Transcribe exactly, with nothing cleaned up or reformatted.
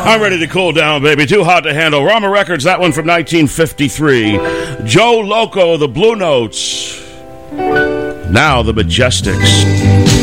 I'm ready to cool down, baby. Too hot to handle. Rama Records, that one from nineteen fifty-three. Joe Loco, the Blue Notes. Now the Majestics.